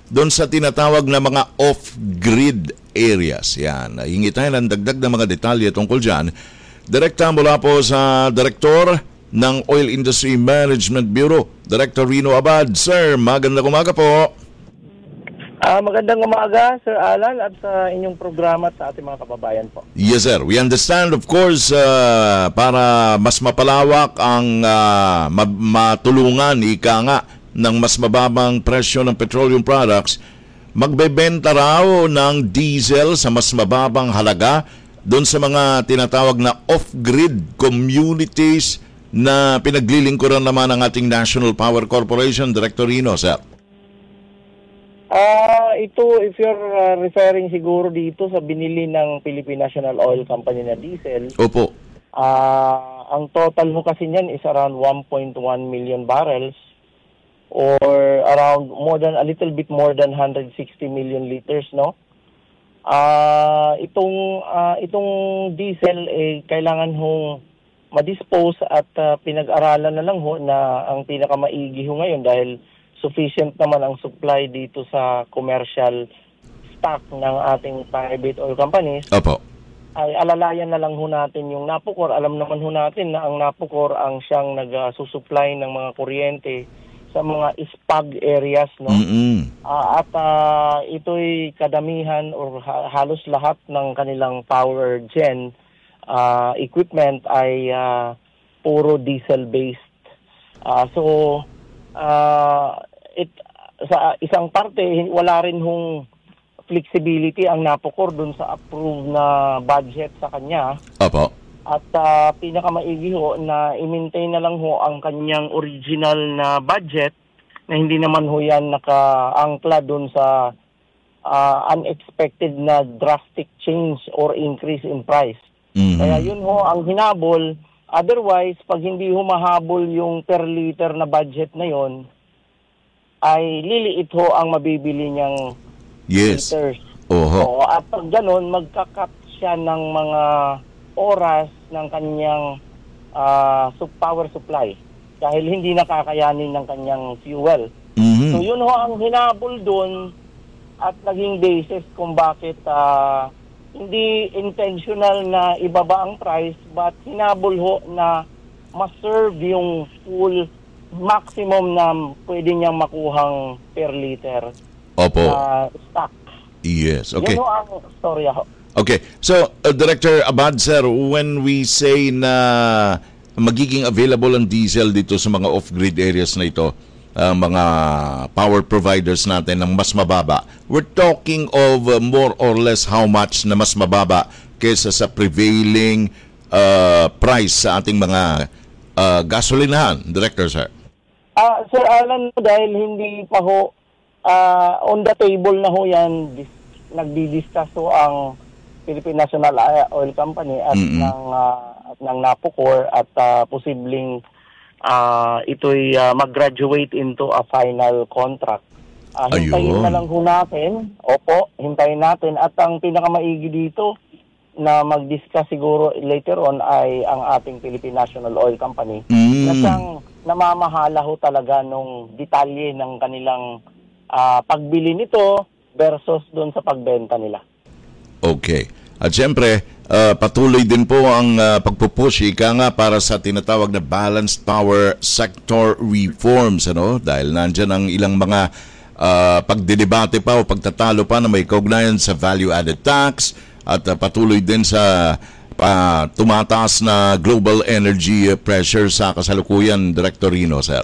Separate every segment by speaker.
Speaker 1: doon sa tinatawag na mga off-grid areas. Yan. Hingi tayo ng dagdag na mga detalye tungkol dyan. Direkta mula po sa Direktor ng Oil Industry Management Bureau, Director Rino Abad. Sir, magandang umaga po.
Speaker 2: Magandang umaga, Sir Alan, at sa inyong programa at sa ating mga kababayan po.
Speaker 1: Yes, sir. We understand, of course, para mas mapalawak ang matulungan, ika nga, ng mas mababang presyo ng petroleum products, magbebenta raw ng diesel sa mas mababang halaga doon sa mga tinatawag na off-grid communities na pinaglilingkuran naman ng ating National Power Corporation. Director Rino, sir.
Speaker 2: Ito, if you're referring siguro dito sa binili ng Philippine National Oil Company na diesel.
Speaker 1: Opo.
Speaker 2: Ang total mo kasi niyan is around 1.1 million barrels or around a little bit more than 160 million liters, no? Itong diesel kailangan hong ma-dispose at pinag-aralan na lang ho na ang pinakamaigi ho ngayon dahil sufficient naman ang supply dito sa commercial stock ng ating private oil companies.
Speaker 1: Opo.
Speaker 2: Ay alalayan na lang ho natin yung Napocor. Alam naman ho natin na ang Napocor ang siyang nag-susupply ng mga kuryente sa mga ispag areas, no? At ito'y kadamihan or halos lahat ng kanilang power gen equipment ay puro diesel-based. Sa isang parte, wala rin hong flexibility ang Napocor dun sa approved na budget sa kanya.
Speaker 1: Opo.
Speaker 2: At pinakamaigi ho na i-maintain na lang ho ang kanyang original na budget na hindi naman ho yan naka-angkla dun sa unexpected na drastic change or increase in price. Kaya yun ho ang hinabol. Otherwise, pag hindi humahabol yung per liter na budget na yon, ay liliit ho ang mabibili niyang liters. So, at pag ganun, magkakat siya ng mga oras ng kanyang power supply dahil hindi nakakayanin ng kanyang fuel. So yun ho ang hinabol doon at naging basis kung bakit hindi intentional na ibaba ang price but hinabol ho na ma-serve yung full maximum na pwede niyang makuhang per liter stock.
Speaker 1: Yes, okay.
Speaker 2: Yun ho ang storya ho.
Speaker 1: Okay, so Director Abad, sir, when we say na magiging available ang diesel dito sa mga off-grid areas na ito, mga power providers natin ng mas mababa, we're talking of more or less how much na mas mababa kaysa sa prevailing price sa ating mga gasolinahan, Director, sir?
Speaker 2: Sir Alan, dahil hindi pa ho on the table na ho yan, nagdi-discuss ho ang Philippine National Oil Company at ng Napocor at posibleng ito'y mag-graduate into a final contract. Hintayin na lang ho natin. Opo, hintayin natin. At ang pinakamaigi dito na mag-discuss siguro later on ay ang ating Philippine National Oil Company. Na siyang namamahala ho talaga nung detalye ng kanilang pagbili nito versus doon sa pagbenta nila.
Speaker 1: Okay. At siyempre, patuloy din po ang pagpupush nga para sa tinatawag na balanced power sector reforms, ano? Dahil nandyan ang ilang mga pagdidebate pa o pagtatalo pa na may kaugnayan sa value-added tax at patuloy din sa tumataas na global energy pressure sa kasalukuyan, Director Rino, sir.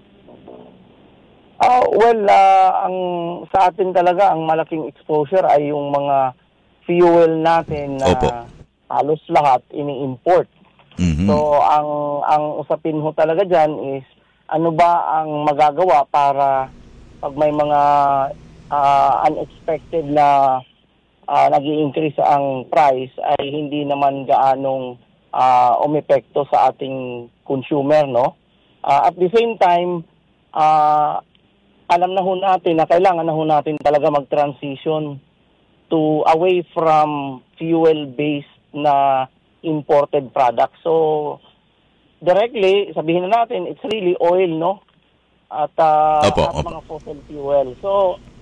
Speaker 2: Ang sa atin talaga ang malaking exposure ay yung mga fuel natin na halos lahat ini-import. So ang usapin ho talaga dyan is ano ba ang magagawa para pag may mga unexpected na nag-i-increase ang price ay hindi naman gaanong umepekto sa ating consumer, no? At the same time, alam na ho natin na kailangan na ho natin talaga mag-transition to away from fuel-based na imported products. So, directly, sabihin na natin, it's really oil, no? At mga fossil fuel. So,